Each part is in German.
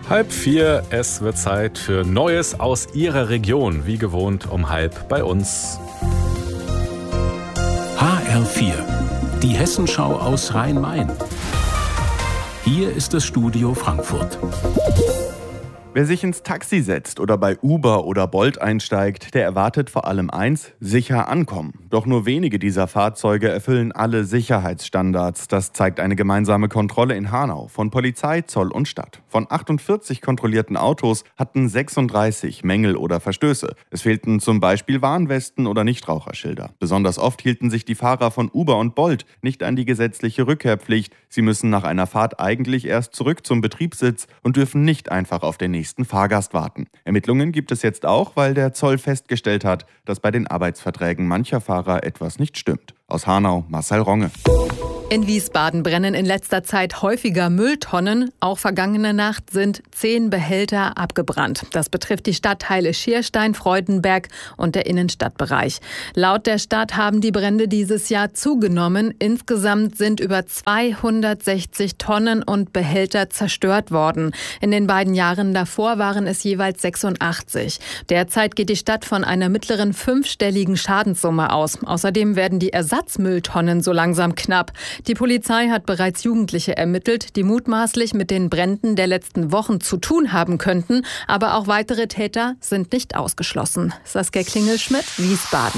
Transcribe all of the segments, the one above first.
3:30, es wird Zeit für Neues aus Ihrer Region. Wie gewohnt um 3:30 bei uns. HR4, die Hessenschau aus Rhein-Main. Hier ist das Studio Frankfurt. Wer sich ins Taxi setzt oder bei Uber oder Bolt einsteigt, der erwartet vor allem eins: sicher ankommen. Doch nur wenige dieser Fahrzeuge erfüllen alle Sicherheitsstandards. Das zeigt eine gemeinsame Kontrolle in Hanau von Polizei, Zoll und Stadt. Von 48 kontrollierten Autos hatten 36 Mängel oder Verstöße. Es fehlten zum Beispiel Warnwesten oder Nichtraucherschilder. Besonders oft hielten sich die Fahrer von Uber und Bolt nicht an die gesetzliche Rückkehrpflicht. Sie müssen nach einer Fahrt eigentlich erst zurück zum Betriebssitz und dürfen nicht einfach auf den nächsten Fahrgast warten. Ermittlungen gibt es jetzt auch, weil der Zoll festgestellt hat, dass bei den Arbeitsverträgen mancher Fahrer etwas nicht stimmt. Aus Hanau, Marcel Ronge. In Wiesbaden brennen in letzter Zeit häufiger Mülltonnen. Auch vergangene Nacht sind 10 Behälter abgebrannt. Das betrifft die Stadtteile Schierstein, Freudenberg und der Innenstadtbereich. Laut der Stadt haben die Brände dieses Jahr zugenommen. Insgesamt sind über 260 Tonnen und Behälter zerstört worden. In den beiden Jahren davor waren es jeweils 86. Derzeit geht die Stadt von einer mittleren 5-stelligen Schadenssumme aus. Außerdem werden die Ersatzmülltonnen so langsam knapp. Die Polizei hat bereits Jugendliche ermittelt, die mutmaßlich mit den Bränden der letzten Wochen zu tun haben könnten. Aber auch weitere Täter sind nicht ausgeschlossen. Saskia Klingelschmidt, Wiesbaden.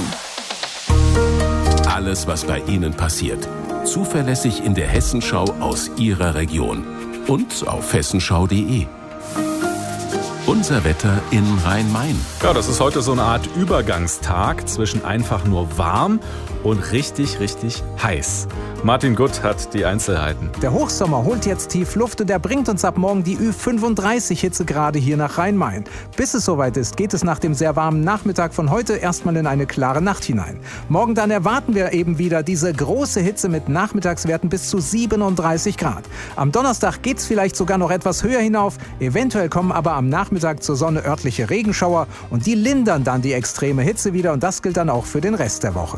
Alles, was bei Ihnen passiert. Zuverlässig in der Hessenschau aus Ihrer Region. Und auf hessenschau.de. Unser Wetter in Rhein-Main. Ja, das ist heute so eine Art Übergangstag zwischen einfach nur warm und richtig heiß. Martin Gutt hat die Einzelheiten. Der Hochsommer holt jetzt tief Luft und er bringt uns ab morgen die Ü35 Hitzegrade hier nach Rhein-Main. Bis es soweit ist, geht es nach dem sehr warmen Nachmittag von heute erstmal in eine klare Nacht hinein. Morgen dann erwarten wir eben wieder diese große Hitze mit Nachmittagswerten bis zu 37 Grad. Am Donnerstag geht es vielleicht sogar noch etwas höher hinauf. Eventuell kommen aber am Nachmittag zur Sonne örtliche Regenschauer und die lindern dann die extreme Hitze wieder und das gilt dann auch für den Rest der Woche.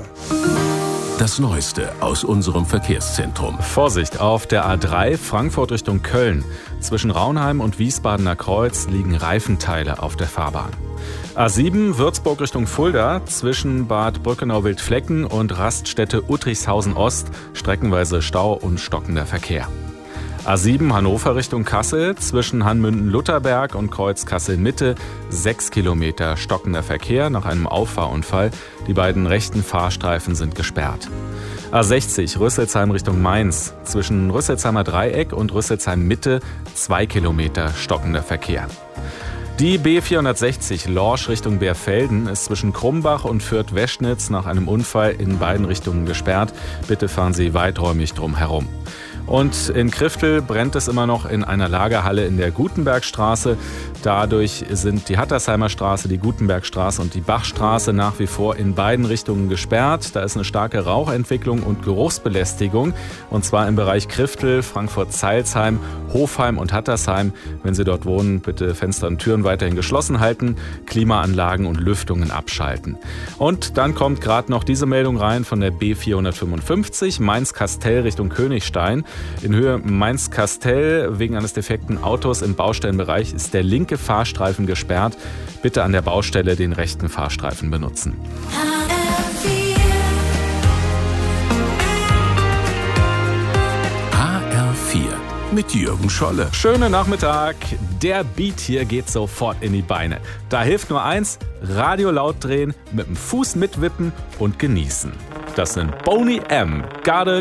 Das Neueste aus unserem Verkehrszentrum. Vorsicht, auf der A3 Frankfurt Richtung Köln. Zwischen Raunheim und Wiesbadener Kreuz liegen Reifenteile auf der Fahrbahn. A7 Würzburg Richtung Fulda. Zwischen Bad Brückenau-Wildflecken und Raststätte Uttrichshausen Ost streckenweise Stau und stockender Verkehr. A7 Hannover Richtung Kassel, zwischen Hanmünden-Lutherberg und Kreuz Kassel-Mitte 6 Kilometer stockender Verkehr nach einem Auffahrunfall. Die beiden rechten Fahrstreifen sind gesperrt. A60 Rüsselsheim Richtung Mainz, zwischen Rüsselsheimer Dreieck und Rüsselsheim Mitte 2 Kilometer stockender Verkehr. Die B460 Lorsch Richtung Bärfelden ist zwischen Krumbach und Fürth-Weschnitz nach einem Unfall in beiden Richtungen gesperrt. Bitte fahren Sie weiträumig drum herum. Und in Kriftel brennt es immer noch in einer Lagerhalle in der Gutenbergstraße. Dadurch sind die Hattersheimer Straße, die Gutenbergstraße und die Bachstraße nach wie vor in beiden Richtungen gesperrt. Da ist eine starke Rauchentwicklung und Geruchsbelästigung. Und zwar im Bereich Kriftel, Frankfurt-Zeilsheim, Hofheim und Hattersheim. Wenn Sie dort wohnen, bitte Fenster und Türen weiterhin geschlossen halten, Klimaanlagen und Lüftungen abschalten. Und dann kommt gerade noch diese Meldung rein von der B455, Mainz-Kastell Richtung Königstein. In Höhe Mainz-Kastell wegen eines defekten Autos im Baustellenbereich ist der linke Fahrstreifen gesperrt. Bitte an der Baustelle den rechten Fahrstreifen benutzen. HR4 mit Jürgen Scholle. Schönen Nachmittag. Der Beat hier geht sofort in die Beine. Da hilft nur eins: Radio laut drehen, mit dem Fuß mitwippen und genießen. Das sind Boney M. Gotta